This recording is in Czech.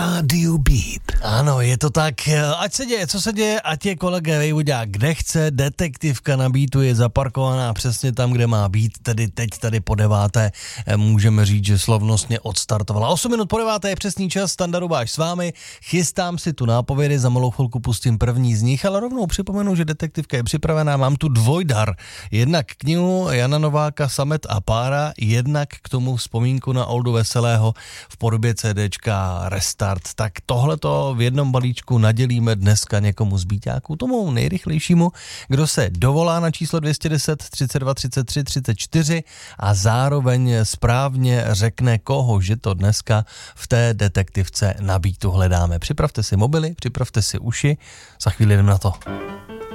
Rádiu Beat. Ano, je to tak. Ať se děje, co se děje, ať je kolega Vejvodák kde chce. Detektivka na Beatu je zaparkovaná přesně tam, kde má být, tedy teď tady po 9. Můžeme říct, že slavnostně odstartovala. 8 minut po 9. je přesný čas, Standa Rubáš s vámi. Chystám si tu nápovědy, za malou chvilku pustím první z nich, ale rovnou připomenu, že detektivka je připravená. Mám tu dvojdar. Jednak knihu Jana Nováka Samet a pára, jednak k tomu vzpomínku na Oldu Veselého v podobě CDčka Restart. Tak tohleto v jednom balíčku nadělíme dneska někomu z Beatáků, tomu nejrychlejšímu, kdo se dovolá na číslo 210 32 33 34 a zároveň správně řekne, koho, že to dneska v té detektivce na Beatu hledáme. Připravte si mobily, připravte si uši, za chvíli jdem na to.